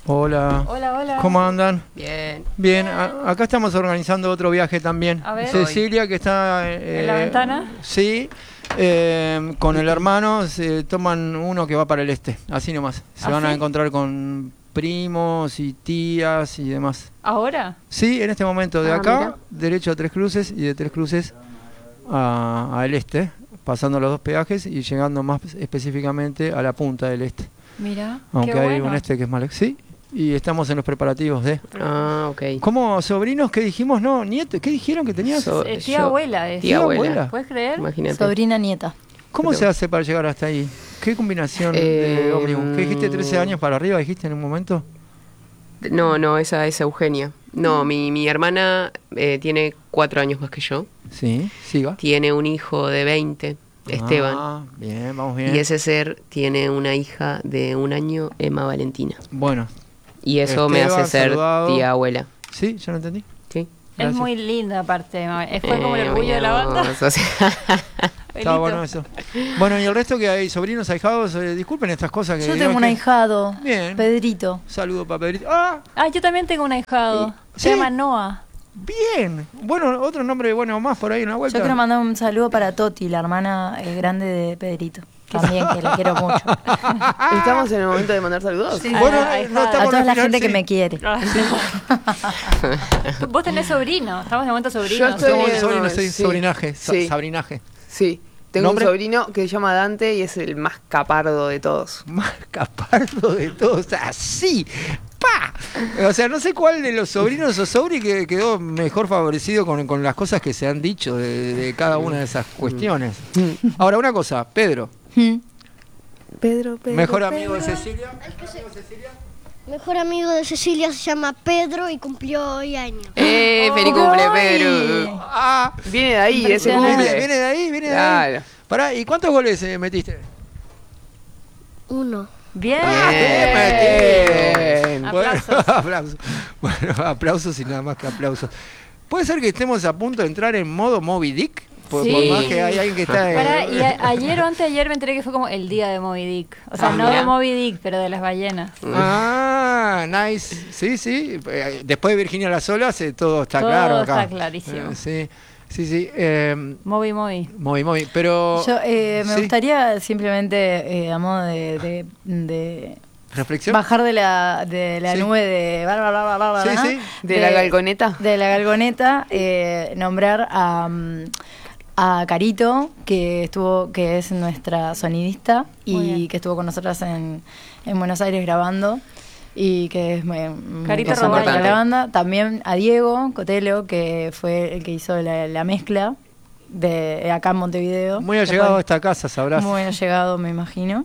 Hola. Hola, hola. ¿Cómo andan? Bien. Bien, acá estamos organizando otro viaje también. A ver. Cecilia, que está... ¿En la ventana? Sí, con el hermano se toman uno que va para el este, así nomás. Se van a ¿sí? encontrar con primos y tías y demás. ¿Ahora? Sí, en este momento, de acá, Mira. derecho a Tres Cruces y de Tres Cruces al este, pasando los dos peajes y llegando más específicamente a la punta del este. Mira, Aunque qué hay bueno. un este que es más... Sí, y estamos en los preparativos de... Ah, ok. ¿Cómo sobrinos? ¿Qué dijimos? No, nietos. ¿Qué dijeron que tenías? Tía abuela es. Tía abuela. ¿Puedes creer? Imagínate. Sobrina nieta. ¿Cómo Pero- se hace para llegar hasta ahí? ¿Qué combinación de ómnibus? ¿Qué dijiste? ¿13 años para arriba dijiste en un momento? No, esa es Eugenia. No, mi hermana tiene 4 años más que yo. Sí, siga. Tiene un hijo de 20, Esteban. Ah, bien, vamos bien. Y ese ser tiene una hija de 1 año, Emma Valentina. Bueno, Y eso me Esteban, hace ser saludado. tía abuela. ¿sí? ¿Ya lo entendí? ¿Sí? Es Gracias. muy linda aparte. Fue como el orgullo de la banda. hermoso, o sea, Está bueno eso. Bueno, y el resto que hay sobrinos, ahijados, disculpen estas cosas que... Yo no, tengo un que- ahijado, Bien. Pedrito. Saludo para Pedrito. ¡Ah! Ah, yo también tengo un ahijado. ¿Sí? Se llama Noah. Bien. Bueno, otro nombre, bueno, más por ahí en la vuelta. Yo quiero mandar un saludo para Toti, la hermana grande de Pedrito. También, que la quiero mucho. ¿Estamos en el momento de mandar saludos? Sí. Bueno, Ah, no A estamos toda al la final, gente que sí. me quiere. Vos tenés sobrino. Estamos en el momento sobrino. Yo estoy- Somos sobrinos, Sí. sobrinaje, Sí. sabrinaje. Sí, tengo ¿Nombre? un sobrino que se llama Dante y es el más capardo de todos. Más capardo de todos, así, ¡pa! O sea, no sé cuál de los sobrinos o sobri que quedó mejor favorecido con las cosas que se han dicho de cada una de esas cuestiones. Ahora, una cosa, Pedro, Pedro. mejor amigo de Cecilia. Mejor amigo de Cecilia se llama Pedro y cumplió hoy años. ¡Feliz cumple, Pedro! Ah, Viene de ahí, ese Impresionante. cumple. viene de ahí, viene de ahí. Claro. Pará, ¿y cuántos goles metiste? 1. Bien. Bien. Bueno, Aplausos. aplausos. Bueno, aplausos y nada más que aplausos. ¿Puede ser que estemos a punto de entrar en modo Moby Dick? Por Sí. más que hay alguien que está... Pará, y ayer o antes de ayer me enteré que fue como el día de Moby Dick. O sea, Ah, no mira. de Moby Dick, pero de las ballenas. Ah, nice. Sí, sí. Después de Virginia las olas, todo está Todo claro acá. está clarísimo. Sí, sí, sí. Moby, Moby. Muy, pero... Yo me sí. gustaría simplemente, a modo de ¿Reflexión? bajar de la Sí. nube de... bla, bla, bla, bla, bla, Sí, bla, sí. ¿De la galgoneta? De la galgoneta, nombrar a Carito, que es nuestra sonidista Muy bien. y que estuvo con nosotras en Buenos Aires grabando y que es Carito que son parte de Roballo. la banda. También a Diego Cotelo, que fue el que hizo la mezcla de acá en Montevideo. Muy allegado a esta casa, sabrás. Muy allegado, me imagino.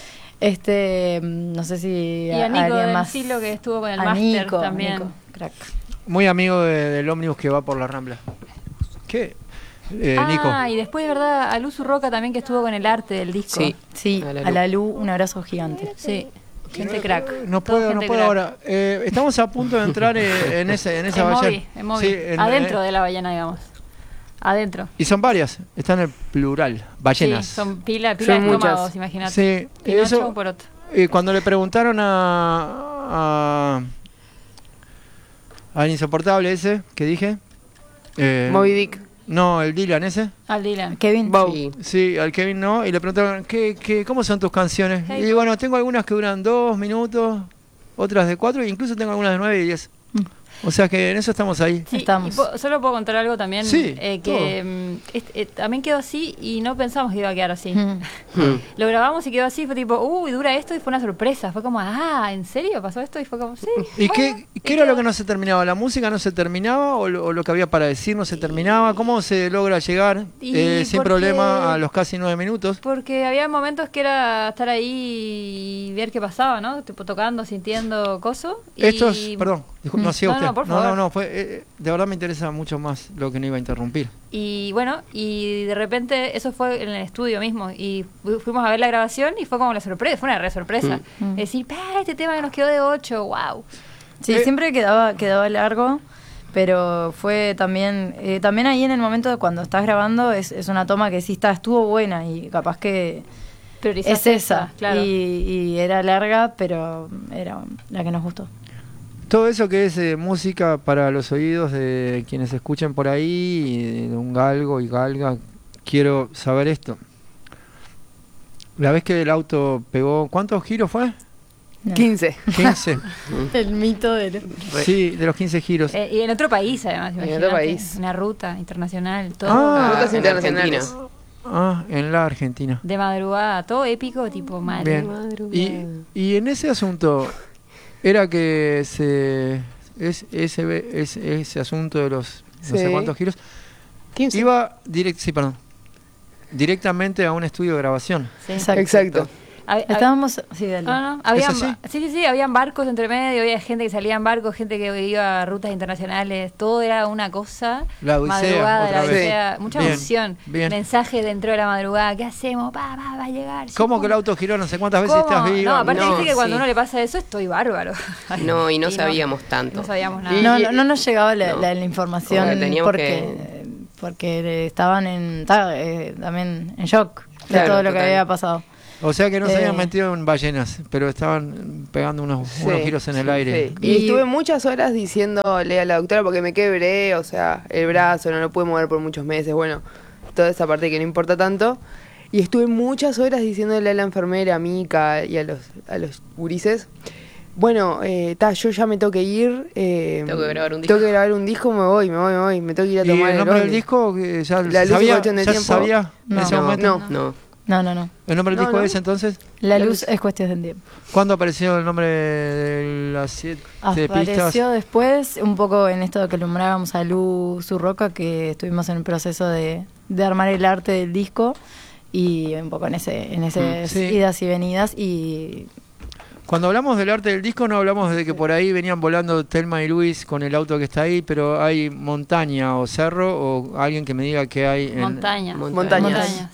No sé si Y a Nico alguien del más. Silo, que estuvo con el A máster Nico, también. Nico, crack. Muy amigo del ómnibus que va por la Rambla. ¿Qué? Nico. Ah, y después, ¿verdad? A Luzu Roca también, que estuvo con el arte del disco. Sí. Sí, A la a la Lu, un abrazo gigante. Sí. Gente crack. No Todo puedo, no gente puedo crack. ahora. Estamos a punto de entrar en esa En ballena. Moby, en Moby. Sí, Adentro de la ballena, digamos. Adentro. Y son varias, están en el plural, ballenas. Sí, son pila Son de muchas. estómagos, imagínate. Sí, Pinocho eso, por otro. cuando le preguntaron al insoportable ese que dije, Moby Dick. no, el Dylan ese, Al Dylan. Kevin. Bow. Sí. sí, al Kevin no, y le preguntaron, ¿cómo son tus canciones? Hey. Y bueno, tengo algunas que duran 2 minutos, otras de 4, e incluso tengo algunas de 9 y 10. O sea que en eso estamos ahí. Sí, Estamos. y solo puedo contar algo también, Sí, que también quedó así y no pensamos que iba a quedar así. Mm. Lo grabamos y quedó así, fue tipo, dura esto, y fue una sorpresa. Fue como, ¿en serio pasó esto? Y fue como, sí. ¿Y bueno, qué era lo que no se terminaba? ¿La música no se terminaba o lo que había para decir no se terminaba? ¿Cómo se logra llegar Y sin porque- problema a los casi 9 minutos? Porque había momentos que era estar ahí y ver qué pasaba, ¿no? Tipo tocando, sintiendo coso. Estos, y, perdón, no siga No, usted. no, por favor. No, fue, de verdad me interesa mucho más lo que no iba a interrumpir. Y bueno, y de repente eso fue en el estudio mismo. Y fuimos a ver la grabación y fue como la sorpresa, fue una re sorpresa. Decir, este tema que nos quedó de 8, wow. Sí, siempre quedaba largo, pero fue también ahí en el momento de cuando estás grabando es una toma que sí estuvo buena y capaz que Priorizaste es esa. claro. Y era larga, pero era la que nos gustó. Todo eso que es música para los oídos de quienes escuchen por ahí, de un galgo y galga, quiero saber esto. La vez que el auto pegó, ¿cuántos giros fue? No. 15. 15. El mito del... Sí, de los 15 giros. Y en otro país, además. En otro imagínate, país. Una ruta internacional, todo. Rutas en internacionales. Argentina. En la Argentina. De madrugada, todo épico, tipo mal. Bien. Y en ese asunto, era que ese asunto de los no sé Sí. cuántos giros, 15. iba directamente a un estudio de grabación. Sí. Exacto. Estábamos... Sí, dale. No, habían, así? sí, habían barcos entre medio, había gente que salía en barcos, gente que iba a rutas internacionales, todo era una cosa. La odisea, madrugada, otra la vez. odisea, mucha Bien, emoción. bien. Mensajes dentro de la madrugada, ¿qué hacemos? Va a llegar. ¿Cómo que el auto giró no sé cuántas veces ¿Cómo? estás viva? No, aparte No, viste que cuando sí. uno le pasa eso, estoy bárbaro. No, y no sabíamos tanto. No sabíamos nada. No nos llegaba No. la información Porque teníamos porque estaban también en shock de Claro, todo lo que total. había pasado. O sea que no se habían Eh. metido en ballenas, pero estaban pegando unos giros en el aire. Sí. Y estuve muchas horas diciéndole a la doctora porque me quebré, o sea, el brazo, no lo pude mover por muchos meses, bueno, toda esa parte que no importa tanto. Y estuve muchas horas diciéndole a la enfermera, a Mica y a los gurises, bueno, yo ya me tengo que ir. Tengo que grabar un disco. Tengo que grabar un disco, me voy, me tengo que ir a ¿Y tomar el nombre del ómnibus. disco que ya La luz y sabía, cuestión de ya tiempo. sabía en No. ese momento? No. No. ¿El nombre del No, disco no. es entonces? La luz es cuestión de tiempo. ¿Cuándo apareció el nombre de las 7 pistas? Apareció después, un poco en esto que nombrábamos a Lu Zurroca, que estuvimos en el proceso de armar el arte del disco y un poco en esas Sí. idas y venidas. Y Cuando hablamos del arte del disco no hablamos de que por ahí venían volando Thelma y Luis con el auto que está ahí, pero hay montaña o cerro o alguien que me diga que hay en Montañas. Montañas.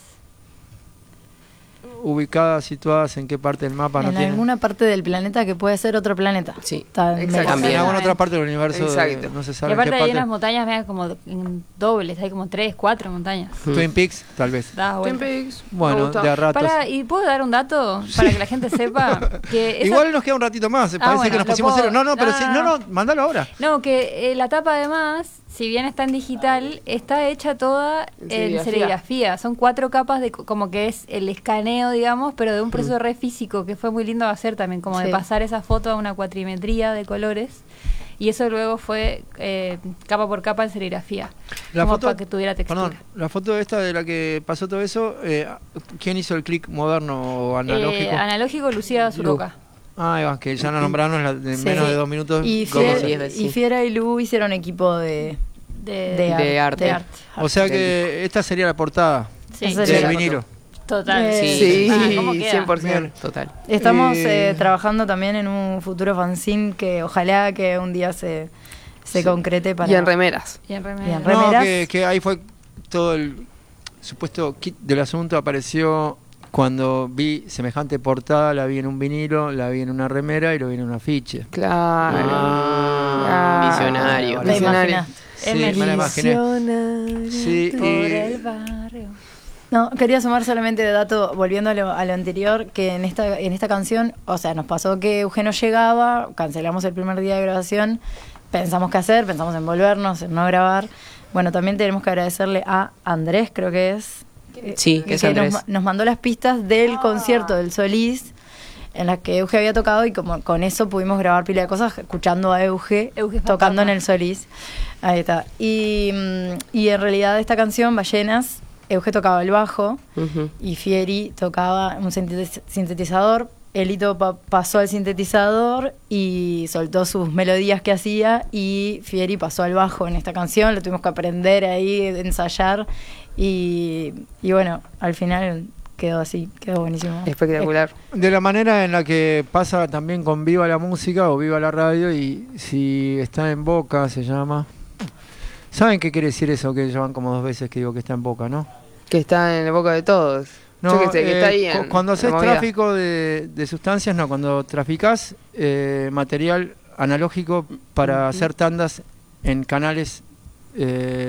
ubicadas, situadas en qué parte del mapa no en tienen. alguna parte del planeta que puede ser otro planeta. Sí, Está exacto. medio- También. En alguna otra parte del universo Exacto. no se Y sabe en qué aparte ahí en parte. las montañas vean como en dobles, hay como 3, 4 montañas. Twin Peaks, tal vez. Da Twin vuelta. Peaks, me Bueno, gusta. de a ratos. ¿Y puedo dar un dato para que la gente sepa? Que esa- Igual nos queda un ratito más, parece bueno, que nos lo pusimos puedo- cero. No, pero no, sí, no, no, mándalo ahora. No, que la tapa además, si bien está en digital, está hecha toda En en serigrafía. Son 4 capas de como que es el escaneo, digamos, pero de un proceso re físico, que fue muy lindo de hacer también, como de Sí. pasar esa foto a una cuatrimetría de colores. Y eso luego fue capa por capa en serigrafía. La como foto, para que tuviera textura. perdón, la foto esta de la que pasó todo eso, ¿quién hizo el clic moderno o analógico? Analógico, Lucía Zurroca. Ahí va, que ya la nombraron en Sí. menos de 2 minutos. Y ¿Cómo? Fiera- Fiera, 10 veces, y sí. Fiera y Lu hicieron equipo de arte. O sea que esta sería la portada Sí, Esa del sería la vinilo. total. Sí. Sí, ¿cómo queda? 100%. Total. Estamos Eh, trabajando también en un futuro fanzine que ojalá que un día se concrete para... Y en remeras. Y en remera. Y en No, remeras. que ahí fue todo el supuesto kit del asunto. Apareció cuando vi semejante portada, la vi en un vinilo, la vi en una remera y lo vi en un afiche. Claro. Visionario. ¿Te Visionario. imaginas? Sí, me la imaginé. Sí, Por y el barrio. No, quería sumar solamente de dato, volviendo a lo anterior, que en esta canción, o sea, nos pasó que Eugenio llegaba, cancelamos el primer día de grabación, pensamos qué hacer, pensamos en volvernos, en no grabar. Bueno, también tenemos que agradecerle a Andrés, creo que es. Sí, que es Andrés. Nos mandó las pistas del concierto del Solís, en las que Euge había tocado, y como con eso pudimos grabar pila de cosas, escuchando a Euge Euge tocando fantasma. en el Solís. Ahí está. Y en realidad esta canción, Ballenas, Euge tocaba el bajo Ujú. y Fieri tocaba un sintetizador. Elito pasó al sintetizador y soltó sus melodías que hacía, y Fieri pasó al bajo en esta canción. Lo tuvimos que aprender ahí, ensayar, y bueno, al final quedó así, quedó buenísimo. Espectacular. de la manera en la que pasa también con Viva la Música o Viva la Radio, y si está en Boca se llama. ¿Saben qué quiere decir eso? Que llevan como 2 veces que digo que está en Boca, ¿no? Que está en la boca de todos. Yo que sé, que está ahí en cuando la haces movida. tráfico de sustancias, no, cuando traficás material analógico para hacer tandas en canales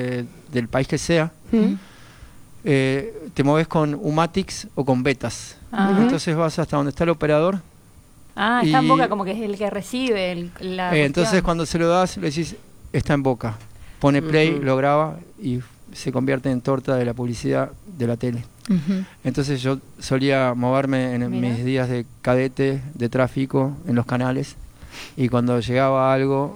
del país que sea, Mm. te mueves con Umatics o con betas. Ah. Entonces vas hasta donde está el operador. Ah, está en Y- boca, como que es el que recibe la Entonces cuestión. cuando se lo das, le decís, está en boca. Pone play, Ujú. lo graba y se convierte en torta de la publicidad de la tele. Ujú. Entonces yo solía moverme en Mira. mis días de cadete, de tráfico, en los canales. Y cuando llegaba algo,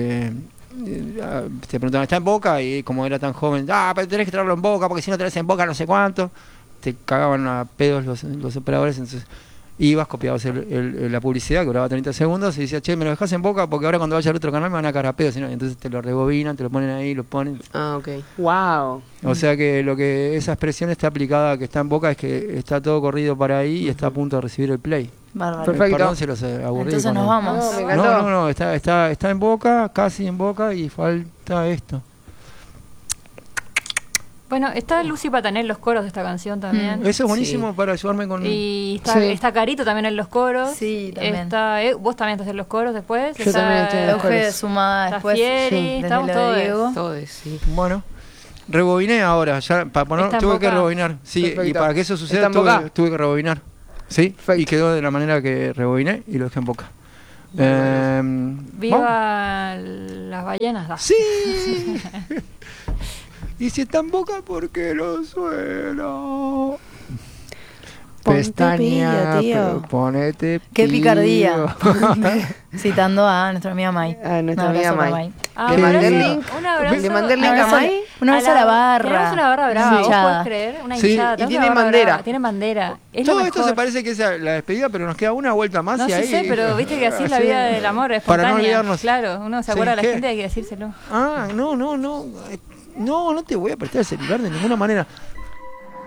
te preguntaban, ¿está en boca? Y como era tan joven, pero tenés que traerlo en boca, porque si no tenés en boca no sé cuánto. Te cagaban a pedos los operadores. Entonces ibas, copiabas la publicidad, que duraba 30 segundos, y decías, che, me lo dejás en boca, porque ahora cuando vaya al otro canal me van a cagar a pedos. Si no, entonces te lo rebobinan, te lo ponen ahí, lo ponen. Ah, ok. Wow. O sea que esa expresión está aplicada, que está en boca, es que está todo corrido para ahí y está a punto de recibir el play. Bárbaro. Perfecto. Perdón si los aburrí. Entonces con nos el- vamos. No, me No, encantó. no, está en boca, casi en boca, y falta esto. Bueno, está Lucy Patané en los coros de esta canción también. Eso es buenísimo para ayudarme con... Y está, Sí. está Carito también en los coros. Sí, también. Está, vos también estás en los coros después. Yo Está- también estoy en los Euge coros. sumada Está después. Fieri, desde estamos lo de todos. Diego. Todos, sí. Bueno, rebobiné ahora, ya para poner, Está en tuve que boca. rebobinar. Sí, Perfecto. y para que eso ¿Está suceda en boca? tuve que rebobinar. Sí, Perfecto. y quedó de la manera que rebobiné y lo dejé en boca. ¿Vamos? Viva las ballenas. da. Sí. Y si está en boca, ¿por qué lo suelo? Ponte Pestaña, pillo, tío. ponete Qué pillo. picardía. Citando a nuestra amiga Mai. A nuestra Un amiga abrazo para Mai. Ah, Le un mandé el abrazo- link. un abrazo- Le mandé el Un link a abrazo, Mai. un abrazo a la barra. Tenemos una barra brava, ¿vos Hinchada. podés creer? Una Sí, hinchada. y tenemos tienen una barra bandera. brava, tienen bandera. Es lo Todo esto se mejor. parece que es la despedida, pero nos queda una vuelta más No y sí ahí... sé, pero viste que así es la Sí. vida del amor, es Para no espontánea. olvidarnos. Claro, uno se Sí, acuerda de la ¿qué? gente, hay que decírselo. No te voy a prestar el celular de ninguna manera.